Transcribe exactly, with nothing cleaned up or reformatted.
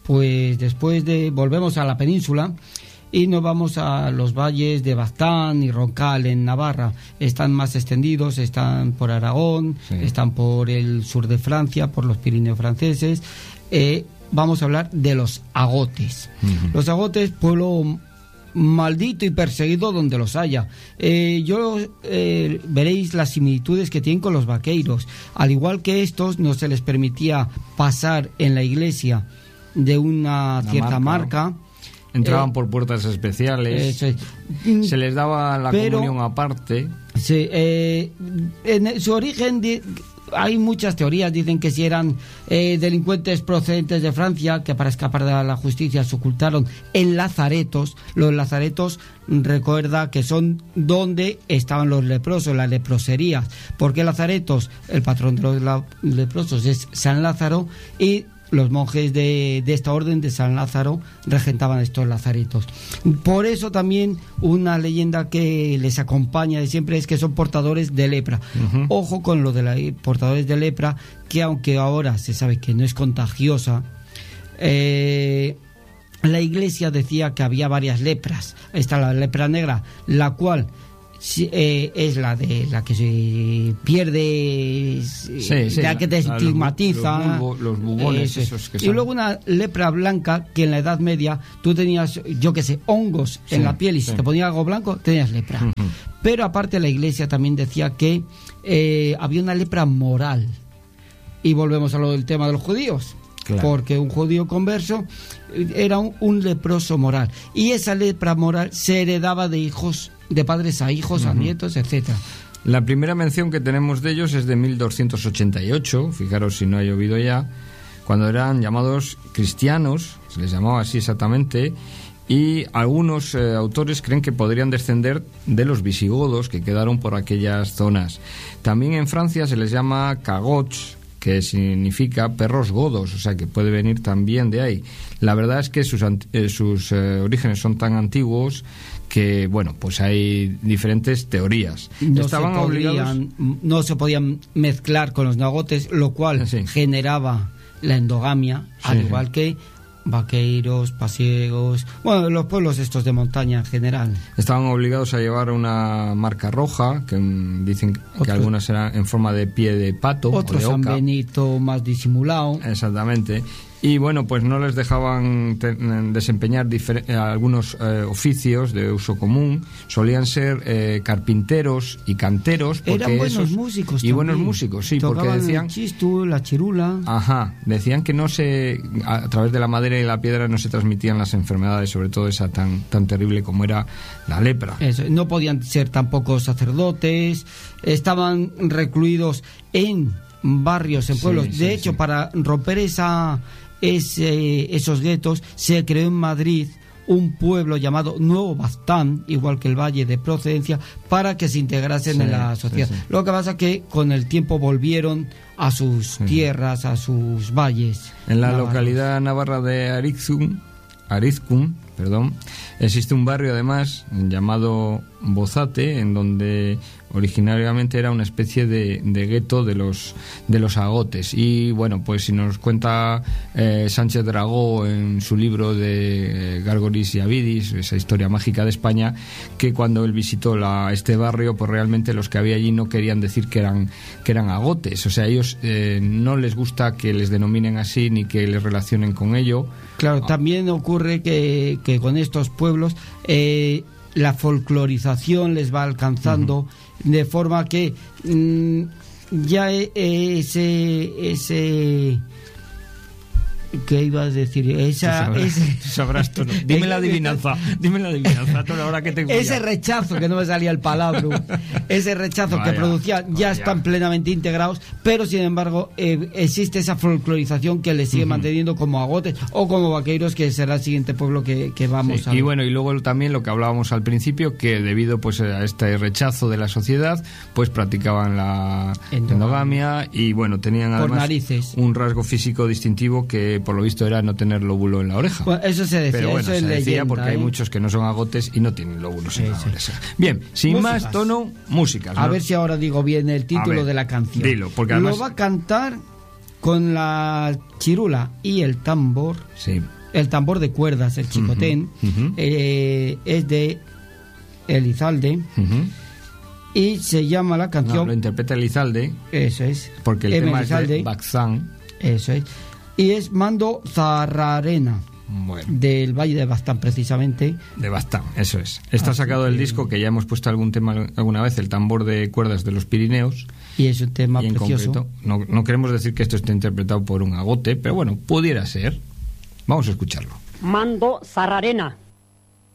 pues después de volvemos a la península y nos vamos a los valles de Baztán y Roncal en Navarra. Están más extendidos, están por Aragón, sí. están por el sur de Francia, por los Pirineos franceses. Eh, vamos a hablar de los agotes. Uh-huh. Los agotes, pueblo maldito y perseguido donde los haya. Eh, yo eh, veréis las similitudes que tienen con los vaqueiros. Al igual que estos, no se les permitía pasar en la iglesia de una la cierta marca. marca. Entraban eh, por puertas especiales, eh, se les daba la pero, comunión aparte. Sí, eh, en su origen de, hay muchas teorías, dicen que si eran eh, delincuentes procedentes de Francia, que para escapar de la justicia se ocultaron en lazaretos. Los lazaretos, recuerda que son donde estaban los leprosos, las leproserías. ¿Por qué lazaretos? El patrón de los la, leprosos es San Lázaro, y los monjes de, de esta orden de San Lázaro regentaban estos lazaretos. Por eso también una leyenda que les acompaña de siempre es que son portadores de lepra. Uh-huh. Ojo con lo de los portadores de lepra, que aunque ahora se sabe que no es contagiosa, eh, la iglesia decía que había varias lepras. Está la lepra negra, la cual Sí, eh, es la de la que se pierde, sí, sí, la que te estigmatiza, los, bulbo, los bubones eh, esos que y son. luego una lepra blanca, que en la Edad Media tú tenías, yo que sé, hongos sí, en la piel, y si sí. te ponía algo blanco tenías lepra. Uh-huh. Pero aparte la iglesia también decía que eh, había una lepra moral, y volvemos a lo del tema de los judíos. Claro. Porque un judío converso era un, un leproso moral, y esa lepra moral se heredaba de hijos, de padres a hijos, uh-huh. a nietos, etcétera. La primera mención que tenemos de ellos es de mil doscientos ochenta y ocho, fijaros si no ha llovido ya, cuando eran llamados cristianos, se les llamaba así exactamente, y algunos eh, autores creen que podrían descender de los visigodos que quedaron por aquellas zonas. También en Francia se les llama cagots, que significa perros godos, o sea que puede venir también de ahí. La verdad es que sus, eh, sus eh, orígenes son tan antiguos que, bueno, pues hay diferentes teorías. No, Estaban se podían, obligados... no se podían mezclar con los nagotes, lo cual sí. generaba la endogamia, sí, al igual sí. que vaqueiros, pasiegos, bueno, los pueblos estos de montaña en general. Estaban obligados a llevar una marca roja, que mm, dicen que otros, algunas eran en forma de pie de pato, otros o de oca. San Benito más disimulado. Exactamente. Y bueno, pues no les dejaban te- desempeñar difer- algunos eh, oficios de uso común. Solían ser eh, carpinteros y canteros. Porque eran buenos esos, músicos. Y también. buenos músicos, sí, Tocaban porque decían... el chistu, la chirula. Ajá, decían que no se... A, a través de la madera y la piedra no se transmitían las enfermedades, sobre todo esa tan, tan terrible como era la lepra. Eso, no podían ser tampoco sacerdotes, estaban recluidos en barrios, en pueblos. Sí, de sí, hecho, sí. para romper esa... Ese, esos guetos, se creó en Madrid un pueblo llamado Nuevo Baztán, igual que el valle de procedencia, para que se integrasen sí, en la sociedad. Sí, sí. Lo que pasa es que con el tiempo volvieron a sus sí. tierras, a sus valles. En la navarros. localidad navarra de Arizcum, Arizcum, perdón, existe un barrio además llamado Bozate, en donde originariamente era una especie de, de gueto de los de los agotes. Y bueno, pues si nos cuenta eh, Sánchez Dragó en su libro de eh, Gárgoris y Avidis, esa historia mágica de España, que cuando él visitó la, este barrio, pues realmente los que había allí no querían decir que eran que eran agotes. O sea, a ellos eh, no les gusta que les denominen así ni que les relacionen con ello. Claro, también ocurre que, que con estos pueblos eh, la folclorización les va alcanzando, uh-huh. de forma que mmm, ya ese ese ¿qué iba a decir? Esa, tú sabrás, ese, tú sabrás tú no. Dime la adivinanza, dime la adivinanza, tú ahora que te ese rechazo, que no me salía el palabra, ese rechazo vaya, que producía, ya vaya. Están plenamente integrados, pero sin embargo eh, existe esa folclorización que les sigue uh-huh. manteniendo como agotes o como vaqueiros, que será el siguiente pueblo que, que vamos sí, a ver. Y bueno, y luego también lo que hablábamos al principio, que debido pues a este rechazo de la sociedad, pues practicaban la endogamia, endogamia y bueno, tenían además un rasgo físico distintivo que por lo visto era no tener lóbulo en la oreja. Bueno, eso se decía, pero bueno, eso se es decía leyenda, porque ¿eh? hay muchos que no son agotes y no tienen lóbulos sí, en la sí. oreja. Bien, sin músicas. Más tono, músicas. A ¿no? ver si ahora digo bien el título de la canción. Dilo, porque además... Lo va a cantar con la chirula y el tambor, sí. el tambor de cuerdas, el chicotén, uh-huh, uh-huh. Eh, es de Elizalde, uh-huh. y se llama la canción... No, lo interpreta Elizalde. Eso es. Porque el M. tema Elizalde, es de Baztán. Eso es. Y es Mando Zarrarena. Bueno. Del Valle de Baztán, precisamente. De Baztán, eso es. Está Así sacado del que... disco, que ya hemos puesto algún tema alguna vez, el tambor de cuerdas de los Pirineos. Y es un tema y en precioso. Concreto, no, no queremos decir que esto esté interpretado por un agote, pero bueno, pudiera ser. Vamos a escucharlo. Mando Zarrarena.